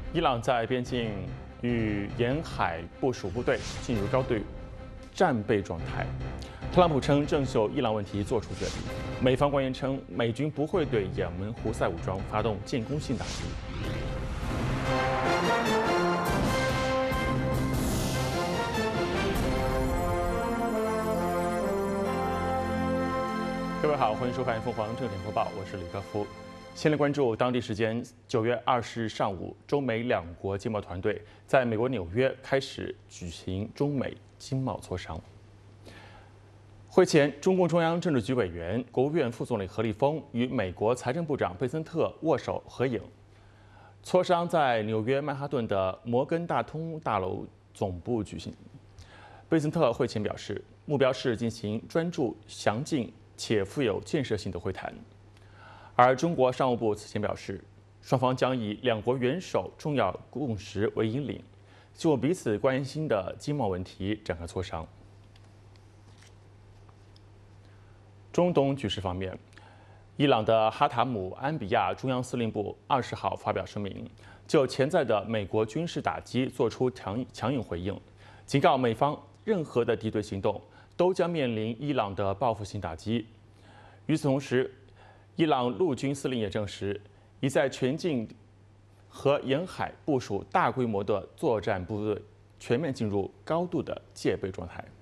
伊朗在边境与沿海部署部队进入高度战备状态。特朗普称正就伊朗问题作出决定。美方官员称，美军不会对也门胡塞武装发动进攻性打击。各位好，欢迎收看凤凰正点播报，我是李科夫。先来关注当地时间9月20日上午，中美两国经贸团队在美国纽约开始举行中美经贸磋商。会前，中共中央政治局委员、国务院副总理何立峰与美国财政部长贝森特握手合影。磋商在纽约曼哈顿的摩根大通大楼总部举行。贝森特会前表示，目标是进行专注、详尽且富有建设性的会谈。而中国商务部此前表示，双方将以两国元首重要共识为引领，就彼此关心的经贸问题展开磋商。中东局势方面，伊朗的哈塔姆安比亚中央司令部20号发表声明，就潜在的美国军事打击作出强硬回应，警告美方任何的敌对行动都将面临伊朗的报复性打击。与此同时，伊朗陆军司令也证实，已在全境和沿海部署大规模的作战部队，全面进入高度的戒备状态。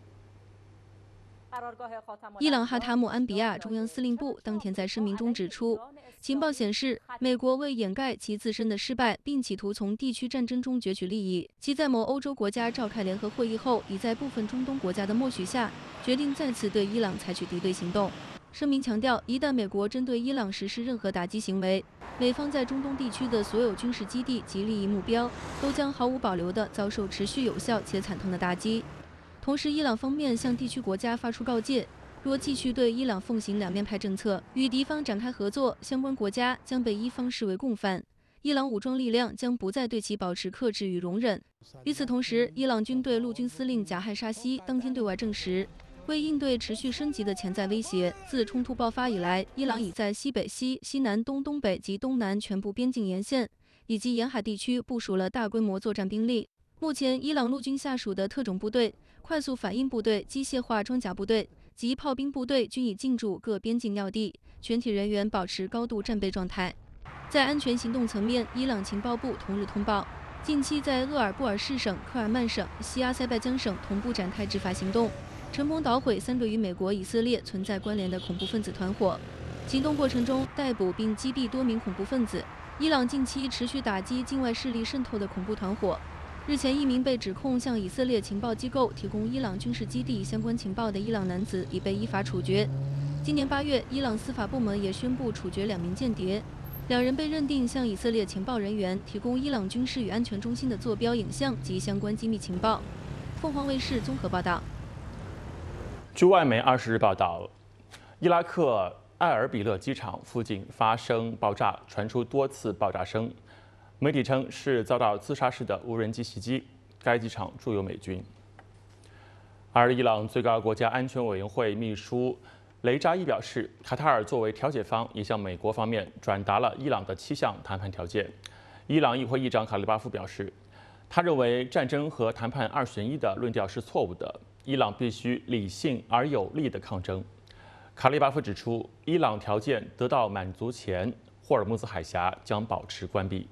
伊朗哈塔姆安比亚中央司令部当天在声明中指出，情报显示，美国为掩盖其自身的失败，并企图从地区战争中攫取利益，其在某欧洲国家召开联合会议后，已在部分中东国家的默许下，决定再次对伊朗采取敌对行动。声明强调，一旦美国针对伊朗实施任何打击行为，美方在中东地区的所有军事基地及利益目标都将毫无保留地遭受持续有效且惨痛的打击。同时，伊朗方面向地区国家发出告诫，若继续对伊朗奉行两面派政策，与敌方展开合作，相关国家将被伊方视为共犯，伊朗武装力量将不再对其保持克制与容忍。与此同时，伊朗军队陆军司令贾汉沙西当天对外证实，为应对持续升级的潜在威胁，自冲突爆发以来，伊朗已在西北西、西南东、东北及东南全部边境沿线以及沿海地区部署了大规模作战兵力。目前，伊朗陆军下属的特种部队、快速反应部队、机械化装甲部队及炮兵部队均已进驻各边境要地，全体人员保持高度战备状态。在安全行动层面，伊朗情报部同日通报，近期在鄂尔布尔士省、科尔曼省、西阿塞拜疆省同步展开执法行动，成功捣毁3个与美国、以色列存在关联的恐怖分子团伙。行动过程中，逮捕并击毙多名恐怖分子。伊朗近期持续打击境外势力渗透的恐怖团伙。日前，一名被指控向以色列情报机构提供伊朗军事基地相关情报的伊朗男子已被依法处决。今年8月，伊朗司法部门也宣布处决2名间谍，2人被认定向以色列情报人员提供伊朗军事与安全中心的坐标影像及相关机密情报。凤凰卫视综合报道。 据外媒20日报道，伊拉克埃尔比勒机场附近发生爆炸，传出多次爆炸声。媒体称是遭到自杀式的无人机袭击，该机场驻有美军。而伊朗最高国家安全委员会秘书雷扎伊表示，卡塔尔作为调解方，也向美国方面转达了伊朗的7项谈判条件。伊朗议会议长卡利巴夫表示，他认为战争和谈判2选1的论调是错误的，伊朗必须理性而有力的抗争。卡利巴夫指出，伊朗条件得到满足前，霍尔木兹海峡将保持关闭。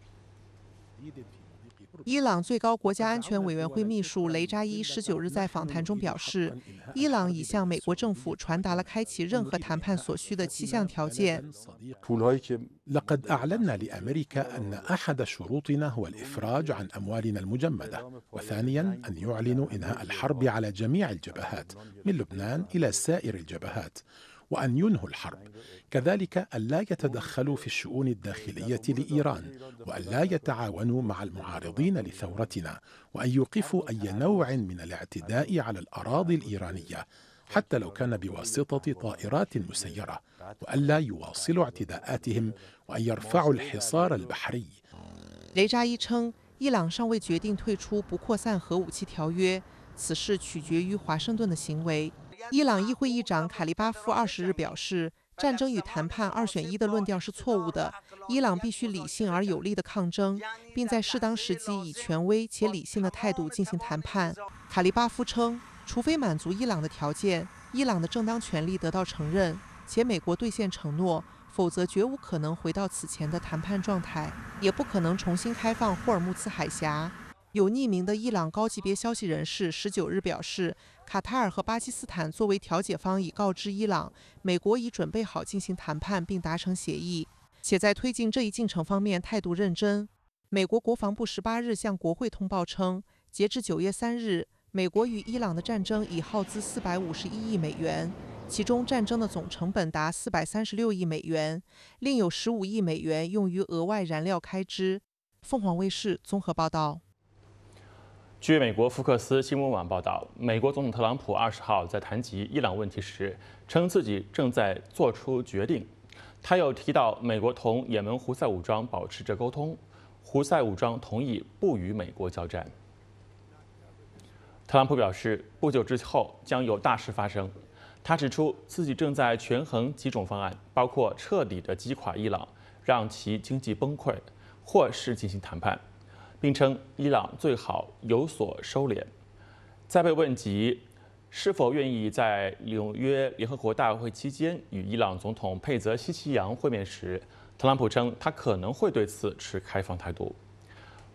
伊朗最高国家安全委员会秘书雷扎伊19日在访谈中表示，伊朗已向美国政府传达了开启任何谈判所需的7项条件。 لقد أعلنا لأمريكا أن أحد شروطنا هو الإفراج عن أموالنا المجمدة، وثانياً أن يعلنوا إنهاء الحرب على جميع الجبهات من لبنان إلى سائر الجبهات، وأن ينهوا الحرب، كذلك ألا يتدخلوا في الشؤون الداخلية لإيران، وألا يتعاونوا مع المعارضين لثورتنا، وأن يوقفوا أي نوع من الاعتداء على الأراضي الإيرانية حتى لو كان بواسطة طائرات مسيرة، وألا يواصلوا اعتداءاتهم، وأن يرفعوا الحصار البحري。 雷扎伊称，伊朗尚未决定退出不扩散核武器条约，此事取决于华盛顿的行为。伊朗议会议长卡利巴夫20日表示，战争与谈判2选1的论调是错误的， 伊朗必须理性而有力的抗争，并在适当时机以权威且理性的态度进行谈判。卡利巴夫称，除非满足伊朗的条件，伊朗的正当权利得到承认，且美国兑现承诺，否则绝无可能回到此前的谈判状态，也不可能重新开放霍尔木兹海峡。有匿名的伊朗高级别消息人士19日表示，卡塔尔和巴基斯坦作为调解方已告知伊朗，美国已准备好进行谈判并达成协议，且在推进这一进程方面态度认真。美国国防部18日向国会通报称，截至9月3日，美国与伊朗的战争已耗资451亿美元，其中战争的总成本达436亿美元，另有15亿美元用于额外燃料开支。凤凰卫视综合报道。 据美国福克斯新闻网报道，美国总统特朗普20号在谈及伊朗问题时，称自己正在做出决定。他又提到，美国同也门胡塞武装保持着沟通，胡塞武装同意不与美国交战。特朗普表示，不久之后将有大事发生。他指出，自己正在权衡几种方案，包括彻底的击垮伊朗，让其经济崩溃，或是进行谈判。并称伊朗最好有所收敛。在被问及是否愿意在纽约联合国大会期间与伊朗总统佩泽希奇扬会面时，特朗普称他可能会对此持开放态度。